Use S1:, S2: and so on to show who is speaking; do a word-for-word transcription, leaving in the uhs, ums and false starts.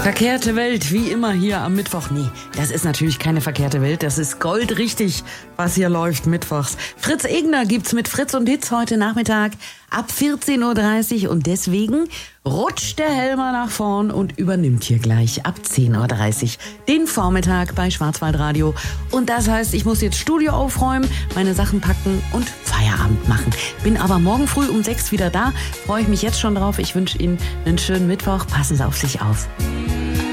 S1: Verkehrte Welt, wie immer hier am Mittwoch. Nee, das ist natürlich keine verkehrte Welt. Das ist goldrichtig, was hier läuft mittwochs. Fritz Egner gibt's mit Fritz und Hitz heute Nachmittag ab vierzehn Uhr dreißig. Und deswegen rutscht der Helmer nach vorn und übernimmt hier gleich ab zehn Uhr dreißig den Vormittag bei Schwarzwaldradio. Und das heißt, ich muss jetzt Studio aufräumen, meine Sachen packen und Feierabend machen. Bin aber morgen früh um sechs wieder da. Freue ich mich jetzt schon drauf. Ich wünsche Ihnen einen schönen Mittwoch. Passen Sie auf sich auf.